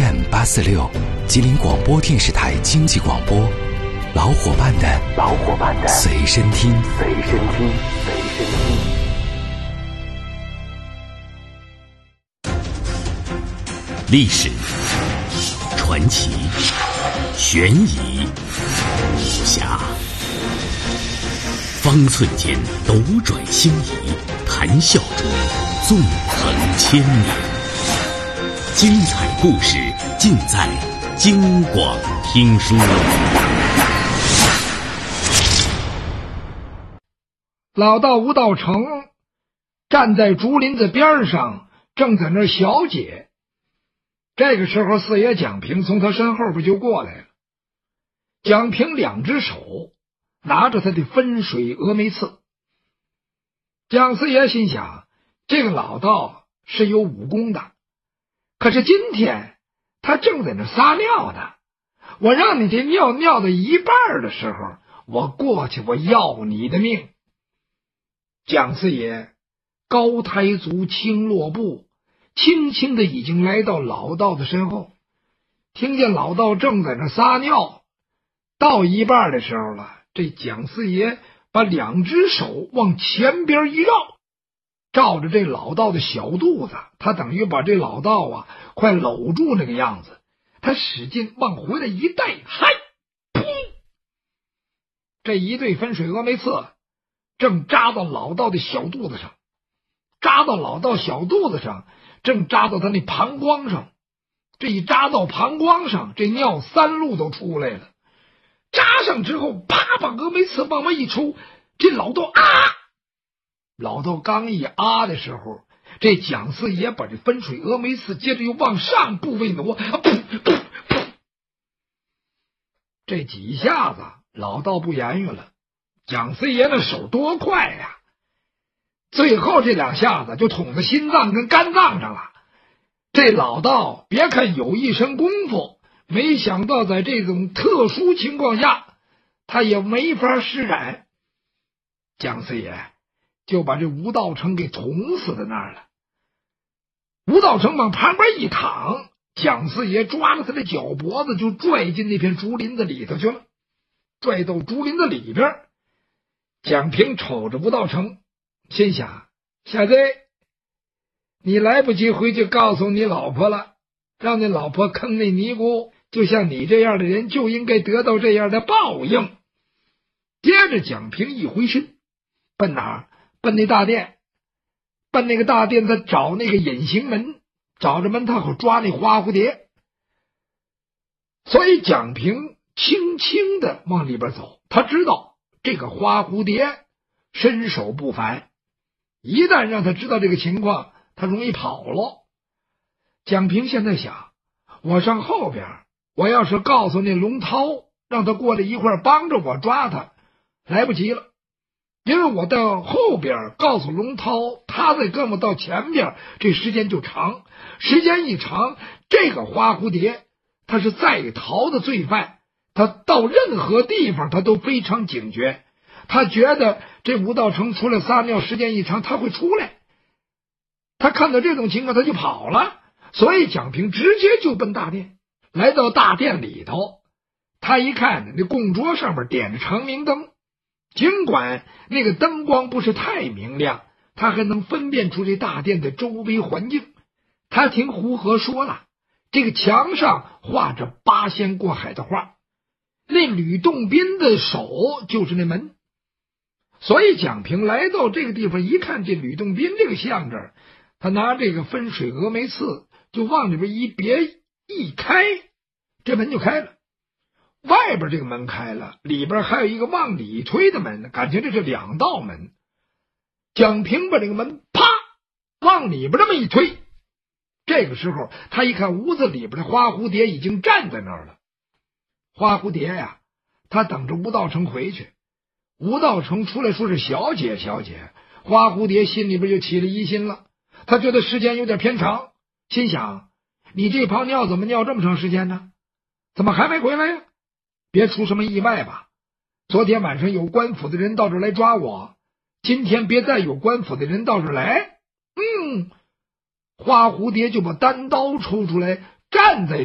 FM846，吉林广播电视台经济广播，老伙伴的随身听。历史、传奇、悬疑、武侠，方寸间斗转星移，谈笑中纵横千年。精彩故事尽在京广听书。 老道吴道成站在竹林子边上，正在那儿小解。这个时候，四爷蒋平从他身后边就过来了。蒋平两只手拿着他的分水峨眉刺。蒋四爷心想，这个老道是有武功的，可是今天他正在那撒尿呢。我让你这尿尿到一半的时候，我过去，我要你的命。蒋四爷高抬足，轻落步，轻轻的已经来到老道的身后，听见老道正在那撒尿，到一半的时候了，这蒋四爷把两只手往前边一绕，照着这老道的小肚子，他等于把这老道快搂住那个样子，他使劲往回来一带，嗨，噗！这一对分水峨眉刺正扎到老道的小肚子上，扎到老道小肚子上，正扎到他那膀胱上。这一扎到膀胱上，这尿三路都出来了。扎上之后，啪，把峨眉刺往外一抽，这老道老道刚一的时候，这蒋四爷把这分水峨眉刺接着又往上部位挪，噗噗噗！这几下子老道不言语了。蒋四爷的手多快呀！最后这两下子就捅到心脏跟肝脏上了。这老道别看有一身功夫，没想到在这种特殊情况下，他也没法施展。蒋四爷就把这吴道成给捅死在那儿了。吴道成往旁边一躺，蒋四爷抓着他的脚脖子就拽进那片竹林子里头去了。拽到竹林子里边，蒋平瞅着吴道成，心想：小子，你来不及回去告诉你老婆了，让你老婆坑那尼姑，就像你这样的人就应该得到这样的报应。接着蒋平一回身，奔哪儿？奔那大殿。奔那个大殿，他找那个隐形门，找着门他好抓那花蝴蝶。所以蒋平轻轻的往里边走，他知道这个花蝴蝶身手不凡，一旦让他知道这个情况，他容易跑了。蒋平现在想，我上后边，我要是告诉那龙涛，让他过来一块帮着我抓他，来不及了。因为我到后边告诉龙涛，他再跟我到前边，这时间就长。时间一长，这个花蝴蝶他是在逃的罪犯，他到任何地方他都非常警觉。他觉得这吴道成出来撒尿时间一长，他会出来。他看到这种情况，他就跑了。所以蒋平直接就奔大殿。来到大殿里头，他一看那供桌上面点着长明灯，尽管那个灯光不是太明亮，他还能分辨出这大殿的周围环境。他听胡和说了，这个墙上画着八仙过海的画，那吕洞宾的手就是那门。所以蒋平来到这个地方一看，这吕洞宾这个像这儿，他拿这个分水峨眉刺就往里边一别一开，这门就开了。外边这个门开了，里边还有一个往里推的门，感情这是两道门。蒋平把这个门啪往里边这么一推，这个时候他一看屋子里边的花蝴蝶已经站在那儿了。花蝴蝶呀，他等着吴道成回去。吴道成出来说是小姐小姐，花蝴蝶心里边就起了疑心了。他觉得时间有点偏长，心想，你这泡尿怎么尿这么长时间呢？怎么还没回来呀？别出什么意外吧。昨天晚上有官府的人到这儿来抓我，今天别再有官府的人到这儿来。花蝴蝶就把单刀抽出来，站在